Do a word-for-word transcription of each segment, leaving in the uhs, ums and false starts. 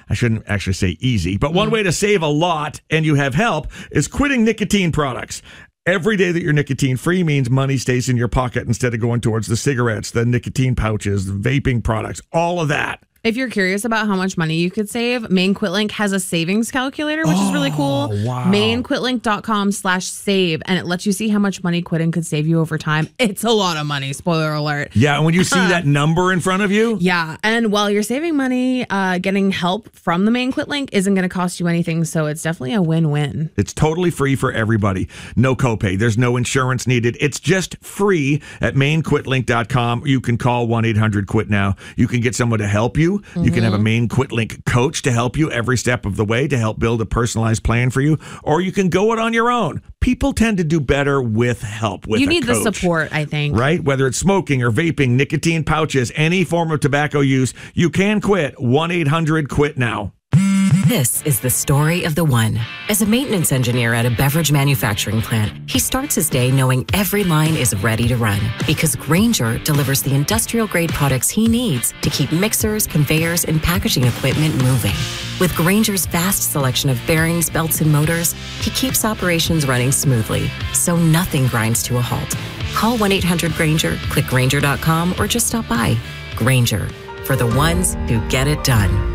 I shouldn't actually say easy, but one way to save a lot and you have help is quitting nicotine products. Every day that you're nicotine free means money stays in your pocket instead of going towards the cigarettes, the nicotine pouches, the vaping products, all of that. If you're curious about how much money you could save, Maine QuitLink has a savings calculator, which oh, is really cool. Wow. Maine Quit Link dot com slash save, and it lets you see how much money quitting could save you over time. It's a lot of money, spoiler alert. Yeah, and when you see that number in front of you. Yeah, and while you're saving money, uh, getting help from the Maine QuitLink isn't going to cost you anything, so it's definitely a win-win. It's totally free for everybody. No copay. There's no insurance needed. It's just free at Maine Quit Link dot com. You can call one eight hundred quit now. You can get someone to help you. Mm-hmm. You can have a Maine QuitLink coach to help you every step of the way to help build a personalized plan for you, or you can go it on your own. People tend to do better with help. With you a need coach, the support, I think. Right? Whether it's smoking or vaping, nicotine pouches, any form of tobacco use, you can quit. one eight hundred quit now. This is the story of the one. As a maintenance engineer at a beverage manufacturing plant, he starts his day knowing every line is ready to run because Grainger delivers the industrial-grade products he needs to keep mixers, conveyors, and packaging equipment moving. With Grainger's vast selection of bearings, belts, and motors, he keeps operations running smoothly, so nothing grinds to a halt. Call one eight hundred Grainger, click Grainger dot com, or just stop by. Grainger, for the ones who get it done.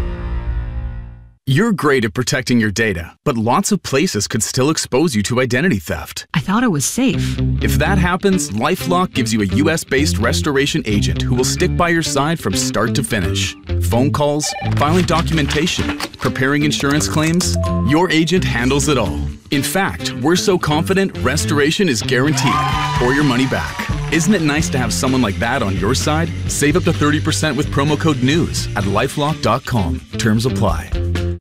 You're great at protecting your data, but lots of places could still expose you to identity theft. I thought it was safe. If that happens, LifeLock gives you a U S based restoration agent who will stick by your side from start to finish. Phone calls, filing documentation, preparing insurance claims, your agent handles it all. In fact, we're so confident restoration is guaranteed or your money back. Isn't it nice to have someone like that on your side? Save up to thirty percent with promo code NEWS at lifelock dot com. Terms apply.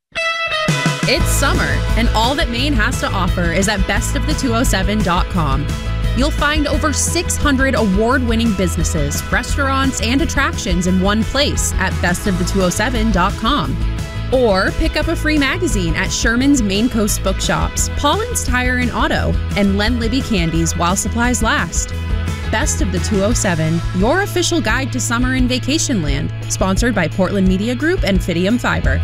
It's summer, and all that Maine has to offer is at best of the two oh seven dot com. You'll find over six hundred award-winning businesses, restaurants, and attractions in one place at best of the two oh seven dot com. Or pick up a free magazine at Sherman's Maine Coast Bookshops, Pauline's Tire and Auto, and Len Libby Candies while supplies last. Best of the two oh seven, your official guide to summer in Vacation Land, sponsored by Portland Media Group and Fidium Fiber.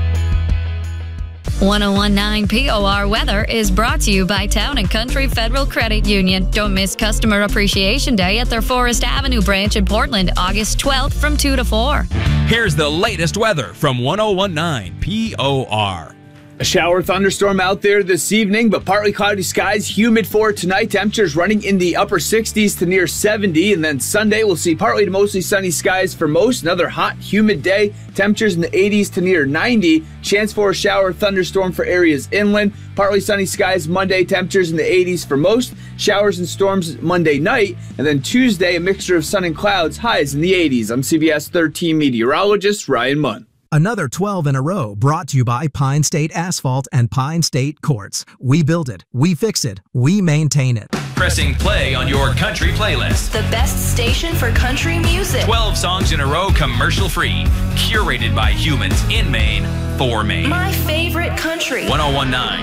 one oh one point nine P O R weather is brought to you by Town and Country Federal Credit Union. Don't miss Customer Appreciation Day at their Forest Avenue branch in Portland, August twelfth from two to four. Here's the latest weather from one oh one point nine P O R. A shower thunderstorm out there this evening, but partly cloudy skies, humid for tonight. Temperatures running in the upper sixties to near seventy. And then Sunday, we'll see partly to mostly sunny skies for most. Another hot, humid day. Temperatures in the eighties to near ninety. Chance for a shower thunderstorm for areas inland. Partly sunny skies Monday. Temperatures in the eighties for most. Showers and storms Monday night. And then Tuesday, a mixture of sun and clouds. Highs in the eighties. I'm C B S thirteen meteorologist Ryan Munn. Another twelve in a row brought to you by Pine State Asphalt and Pine State Courts. We build it, we fix it, we maintain it. Pressing play on your country playlist. The best station for country music. twelve songs in a row commercial free. Curated by humans in Maine for Maine. My favorite country. one oh one point nine